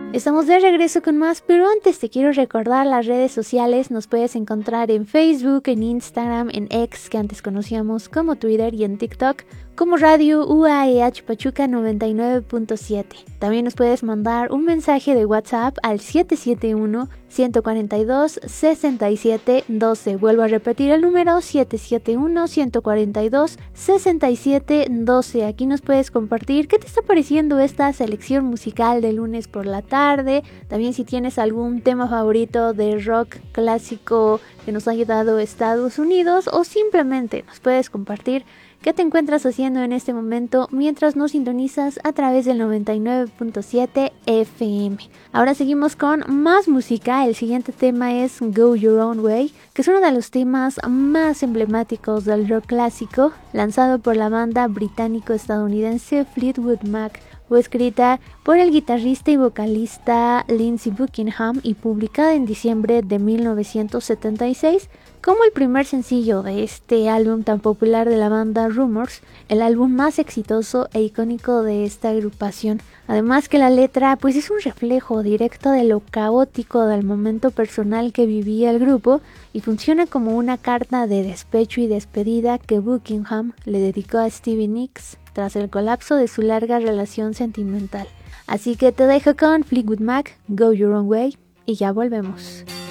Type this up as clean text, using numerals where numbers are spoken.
Estamos de regreso con más, pero antes te quiero recordar las redes sociales. Nos puedes encontrar en Facebook, en Instagram, en X, que antes conocíamos como Twitter, y en TikTok como Radio UAEH Pachuca 99.7. También nos puedes mandar un mensaje de WhatsApp al 771-142-6712. Vuelvo a repetir el número, 771-142-6712. Aquí nos puedes compartir qué te está pareciendo esta selección musical de lunes por la tarde. También si tienes algún tema favorito de rock clásico que nos haya dado Estados Unidos, o simplemente nos puedes compartir ¿qué te encuentras haciendo en este momento mientras nos sintonizas a través del 99.7 FM? Ahora seguimos con más música. El siguiente tema es Go Your Own Way, que es uno de los temas más emblemáticos del rock clásico, lanzado por la banda británico-estadounidense Fleetwood Mac. Fue escrita por el guitarrista y vocalista Lindsey Buckingham y publicada en diciembre de 1976 como el primer sencillo de este álbum tan popular de la banda Rumours, el álbum más exitoso e icónico de esta agrupación. Además que la letra pues es un reflejo directo de lo caótico del momento personal que vivía el grupo y funciona como una carta de despecho y despedida que Buckingham le dedicó a Stevie Nicks tras el colapso de su larga relación sentimental. Así que te dejo con Fleetwood Mac, Go Your Own Way, y ya volvemos.